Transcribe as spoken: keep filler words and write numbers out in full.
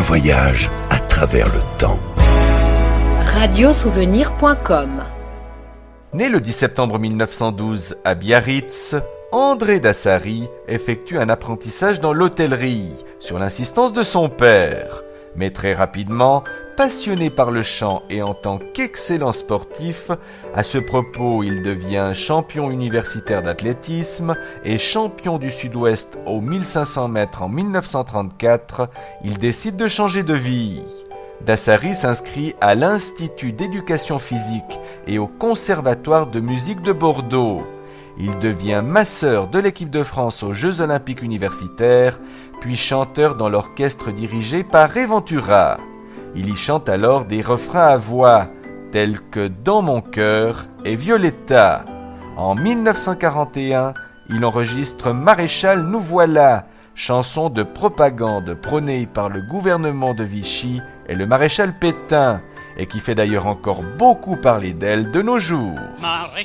voyage à travers le temps. radio souvenir point com. Né le dix septembre mille neuf cent douze à Biarritz, André Dassary effectue un apprentissage dans l'hôtellerie, sur l'insistance de son père. Mais très rapidement, passionné par le chant et en tant qu'excellent sportif, à ce propos, il devient champion universitaire d'athlétisme et champion du Sud-Ouest aux mille cinq cents mètres en mille neuf cent trente-quatre, il décide de changer de vie. Dassary s'inscrit à l'Institut d'éducation physique et au Conservatoire de musique de Bordeaux. Il devient masseur de l'équipe de France aux Jeux olympiques universitaires, puis chanteur dans l'orchestre dirigé par Ray Ventura. Il y chante alors des refrains à voix, tels que « Dans mon cœur » et « Violetta ». En mille neuf cent quarante et un, il enregistre « Maréchal, nous voilà », chanson de propagande prônée par le gouvernement de Vichy et le maréchal Pétain, et qui fait d'ailleurs encore beaucoup parler d'elle de nos jours. Maréchal,